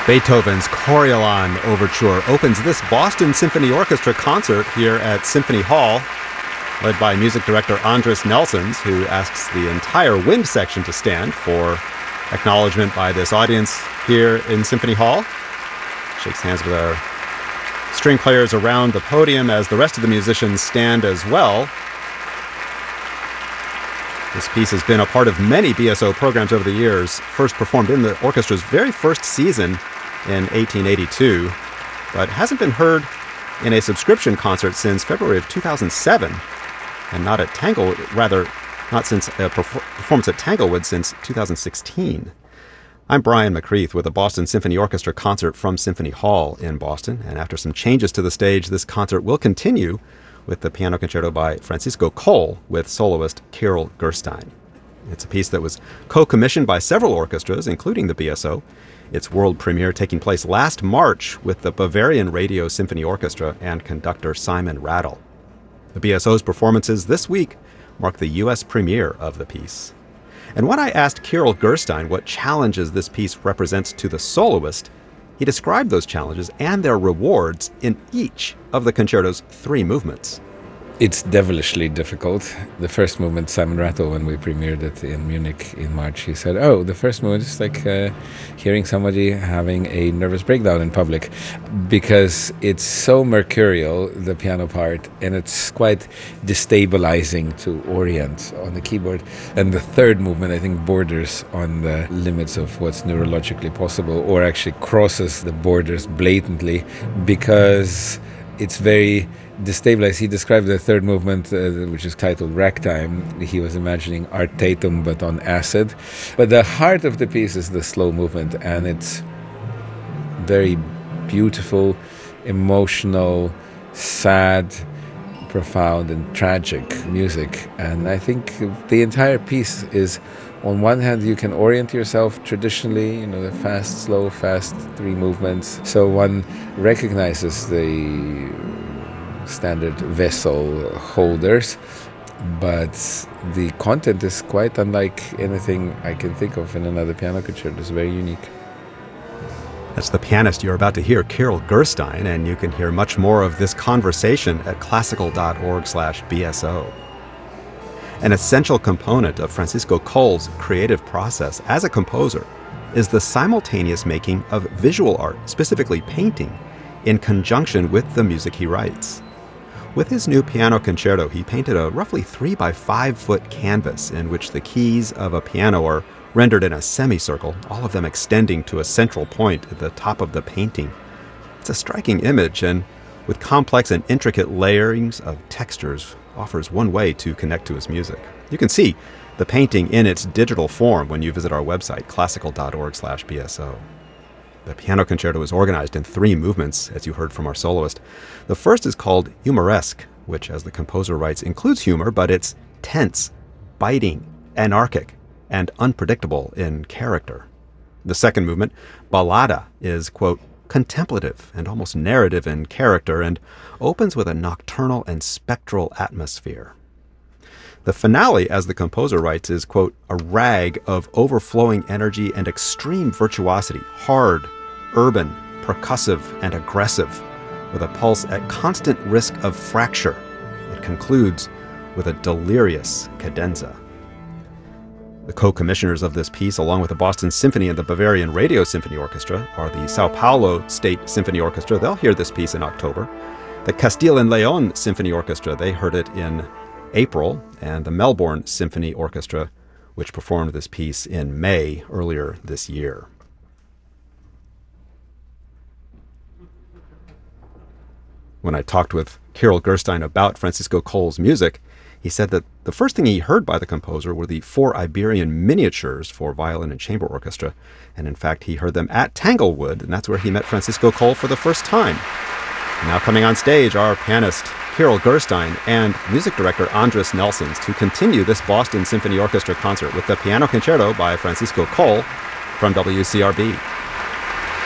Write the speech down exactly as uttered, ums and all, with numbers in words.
Beethoven's Coriolan Overture opens this Boston Symphony Orchestra concert here at Symphony Hall, led by music director Andris Nelsons, who asks the entire wind section to stand for acknowledgement by this audience here in Symphony Hall. Shakes hands with our string players around the podium as the rest of the musicians stand as well. This piece has been a part of many B S O programs over the years, first performed in the orchestra's very first season in eighteen eighty-two, but hasn't been heard in a subscription concert since February of two thousand seven, and not at Tangle, rather, not since a perfor- performance at Tanglewood since two thousand sixteen. I'm Brian McCreath with the Boston Symphony Orchestra concert from Symphony Hall in Boston, and after some changes to the stage, this concert will continue with the piano concerto by Francisco Coll with soloist Kirill Gerstein. It's a piece that was co-commissioned by several orchestras, including the B S O. Its world premiere taking place last March with the Bavarian Radio Symphony Orchestra and conductor Simon Rattle. The B S O's performances this week mark the U S premiere of the piece. And when I asked Kirill Gerstein what challenges this piece represents to the soloist, he described those challenges and their rewards in each of the concerto's three movements. It's devilishly difficult. The first movement, Simon Rattle, when we premiered it in Munich in March, he said, oh, the first movement is like uh, hearing somebody having a nervous breakdown in public, because it's so mercurial, the piano part, and it's quite destabilizing to orient on the keyboard. And the third movement, I think, borders on the limits of what's neurologically possible, or actually crosses the borders blatantly, because it's very destabilized. He described the third movement, uh, which is titled Ragtime. He was imagining Artatum, but on acid. But the heart of the piece is the slow movement, and it's very beautiful, emotional, sad, profound, and tragic music. And I think the entire piece is, on one hand, you can orient yourself traditionally, you know, the fast, slow, fast, three movements. So one recognizes the standard vessel holders, but the content is quite unlike anything I can think of in another piano concerto. It's very unique. That's the pianist you're about to hear, Kirill Gerstein, and you can hear much more of this conversation at classical.org slash BSO. An essential component of Francisco Coll's creative process as a composer is the simultaneous making of visual art, specifically painting, in conjunction with the music he writes. With his new piano concerto, he painted a roughly three by five foot canvas in which the keys of a piano are rendered in a semicircle, all of them extending to a central point at the top of the painting. It's a striking image, and with complex and intricate layerings of textures, offers one way to connect to his music. You can see the painting in its digital form when you visit our website, classical.org slash BSO. The piano concerto is organized in three movements, as you heard from our soloist. The first is called Humoresque, which, as the composer writes, includes humor, but it's tense, biting, anarchic, and unpredictable in character. The second movement, Ballata, is, quote, contemplative and almost narrative in character, and opens with a nocturnal and spectral atmosphere. The finale, as the composer writes, is, quote, a rag of overflowing energy and extreme virtuosity, hard, urban, percussive, and aggressive, with a pulse at constant risk of fracture. It concludes with a delirious cadenza. The co-commissioners of this piece, along with the Boston Symphony and the Bavarian Radio Symphony Orchestra, are the Sao Paulo State Symphony Orchestra. They'll hear this piece in October. The Castile and Leon Symphony Orchestra, they heard it in April, and the Melbourne Symphony Orchestra, which performed this piece in May earlier this year. When I talked with Kirill Gerstein about Francisco Coll's music, he said that the first thing he heard by the composer were the four Iberian miniatures for violin and chamber orchestra, and in fact he heard them at Tanglewood, and that's where he met Francisco Coll for the first time. Now coming on stage are pianist Kirill Gerstein and music director Andris Nelsons to continue this Boston Symphony Orchestra concert with the piano concerto by Francisco Coll from W C R B.